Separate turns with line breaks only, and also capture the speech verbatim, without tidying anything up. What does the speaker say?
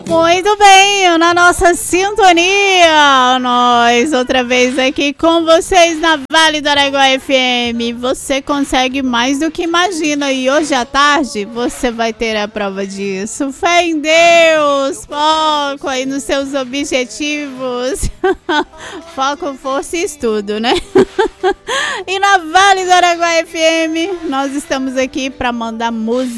Muito bem, na nossa sintonia, nós outra vez aqui com vocês na Vale do Araguaia F M. Você consegue mais do que imagina e hoje à tarde você vai ter a prova disso. Fé em Deus, foco aí nos seus objetivos, foco, força e estudo, né? E na Vale do Araguaia F M nós estamos aqui para mandar música